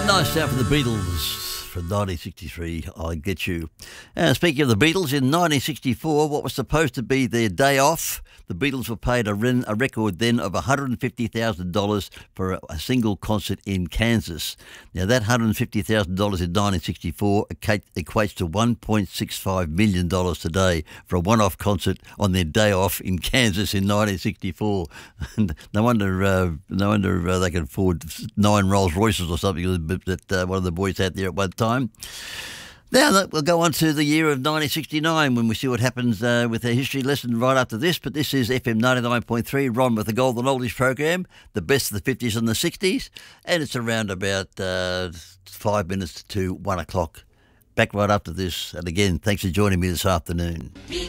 Nice sound for the Beatles from 1963, I Get You. Speaking of the Beatles, in 1964, what was supposed to be their day off, the Beatles were paid a record then of $150,000 for a single concert in Kansas. Now, that $150,000 in 1964 equates to $1.65 million today for a one-off concert on their day off in Kansas in 1964. No wonder they could afford 9 Rolls Royces or something that one of the boys had there at one time. Now we'll go on to the year of 1969 when we see what happens with our history lesson right after this. But this is FM 99.3, Ron with the Golden Oldies program, the best of the 50s and the 60s. And it's around about 5 minutes to 1 o'clock. Back right after this. And again, thanks for joining me this afternoon.